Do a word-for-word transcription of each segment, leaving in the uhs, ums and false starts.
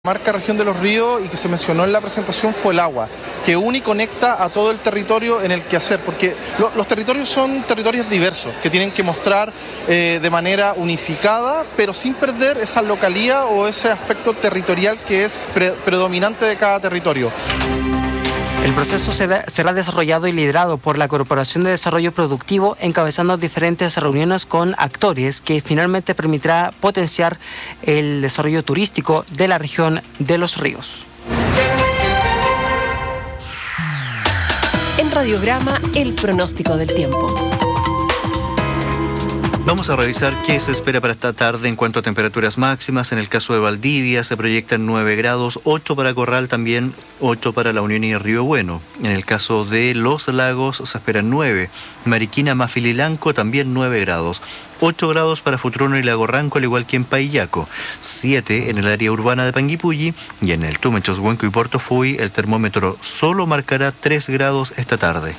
Marca Región de los Ríos y que se mencionó en la presentación fue el agua, que une y conecta a todo el territorio en el quehacer, porque lo, los territorios son territorios diversos, que tienen que mostrar eh, de manera unificada, pero sin perder esa localía o ese aspecto territorial que es pre, predominante de cada territorio. El proceso será, será desarrollado y liderado por la Corporación de Desarrollo Productivo, encabezando diferentes reuniones con actores que finalmente permitirá potenciar el desarrollo turístico de la región de los ríos. En Radiograma, el pronóstico del tiempo. Vamos a revisar qué se espera para esta tarde en cuanto a temperaturas máximas. En el caso de Valdivia se proyectan nueve grados, ocho para Corral, también ocho para La Unión y Río Bueno. En el caso de Los Lagos se esperan nueve. Mariquina, Mafililanco también nueve grados. ocho grados para Futrono y Lago Ranco, al igual que en Paillaco. siete en el área urbana de Panguipulli. Y en el Tume, Choshuenco y Portofuy el termómetro solo marcará tres grados esta tarde.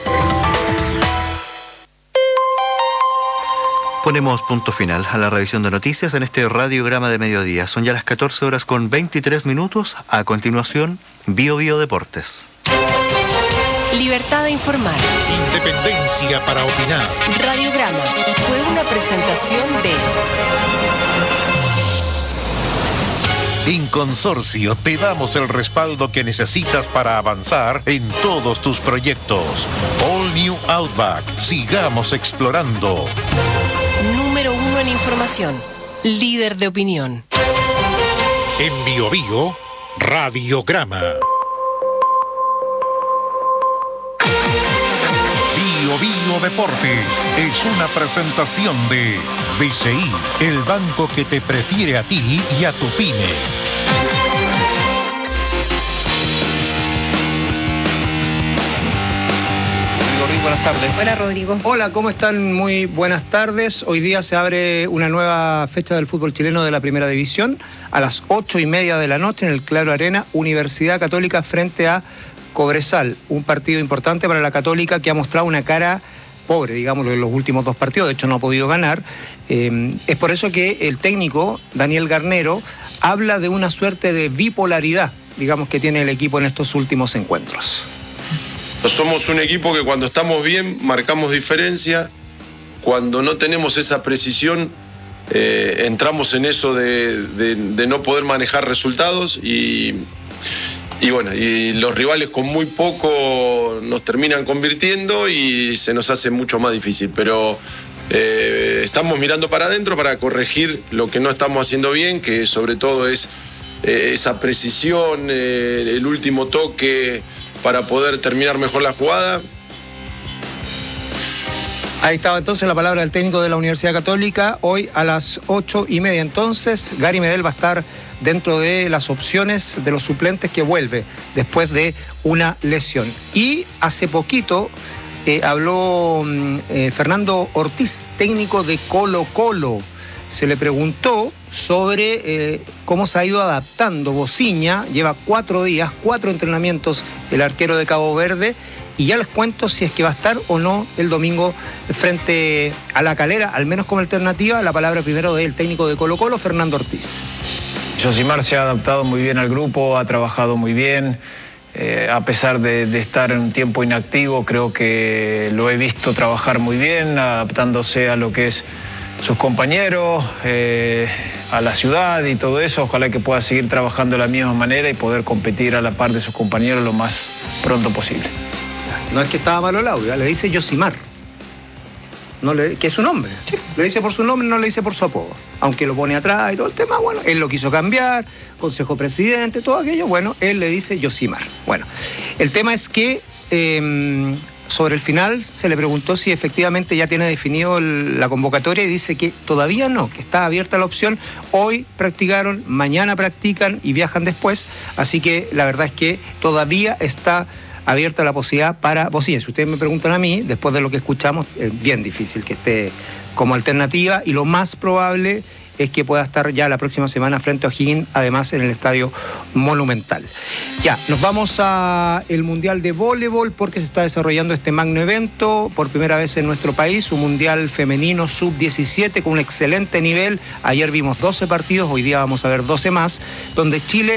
Ponemos punto final a la revisión de noticias en este radiograma de mediodía. Son ya las catorce horas con veintitrés minutos. A continuación, Bio Bio Deportes. Libertad de informar. Independencia para opinar. Radiograma fue una presentación de... En Consorcio te damos el respaldo que necesitas para avanzar en todos tus proyectos. All New Outback. Sigamos explorando. Número uno en información. Líder de opinión. En Bio Bio, Radiograma. Bio Bio Deportes es una presentación de B C I, el banco que te prefiere a ti y a tu pyme. Buenas tardes. Hola, Rodrigo. Hola, ¿cómo están? Muy buenas tardes. Hoy día se abre una nueva fecha del fútbol chileno de la Primera División a las ocho y media de la noche en el Claro Arena, Universidad Católica frente a Cobresal. Un partido importante para la Católica que ha mostrado una cara pobre, digámoslo, en los últimos dos partidos. De hecho, no ha podido ganar. Eh, es por eso que el técnico, Daniel Garnero, habla de una suerte de bipolaridad, digamos, que tiene el equipo en estos últimos encuentros. Somos un equipo que cuando estamos bien marcamos diferencia, cuando no tenemos esa precisión eh, entramos en eso de, de, de no poder manejar resultados y, y bueno, y los rivales con muy poco nos terminan convirtiendo y se nos hace mucho más difícil, pero eh, estamos mirando para adentro para corregir lo que no estamos haciendo bien, que sobre todo es eh, esa precisión, eh, el último toque, para poder terminar mejor la jugada. Ahí estaba entonces la palabra del técnico de la Universidad Católica. Hoy a las ocho y media entonces, Gary Medel va a estar dentro de las opciones de los suplentes que vuelve después de una lesión. Y hace poquito eh, habló eh, Fernando Ortiz, técnico de Colo Colo. Se le preguntó sobre eh, cómo se ha ido adaptando Bociña. Lleva cuatro días, cuatro entrenamientos el arquero de Cabo Verde, y ya les cuento si es que va a estar o no el domingo frente a La Calera, al menos como alternativa. La palabra primero del técnico de Colo Colo, Fernando Ortiz. Josimar se ha adaptado muy bien al grupo, ha trabajado muy bien. Eh, a pesar de, de estar en un tiempo inactivo, creo que lo he visto trabajar muy bien, adaptándose a lo que es sus compañeros, eh, a la ciudad y todo eso. Ojalá que pueda seguir trabajando de la misma manera y poder competir a la par de sus compañeros lo más pronto posible. No es que estaba malo el audio, le dice Josimar, no le, que es su nombre. Sí. Le dice por su nombre, no le dice por su apodo. Aunque lo pone atrás y todo el tema, bueno, él lo quiso cambiar, consejo presidente, todo aquello, bueno, él le dice Josimar. Bueno, el tema es que... Eh, sobre el final se le preguntó si efectivamente ya tiene definido el, la convocatoria, y dice que todavía no, que está abierta la opción. Hoy practicaron, mañana practican y viajan después, así que la verdad es que todavía está abierta la posibilidad para Bociña. Si ustedes me preguntan a mí, después de lo que escuchamos, es bien difícil que esté como alternativa, y lo más probable es que pueda estar ya la próxima semana frente a O'Higgins, además en el Estadio Monumental. Ya, nos vamos al Mundial de Voleibol, porque se está desarrollando este magno evento por primera vez en nuestro país, un Mundial femenino sub diecisiete con un excelente nivel. Ayer vimos doce partidos, hoy día vamos a ver doce más, donde Chile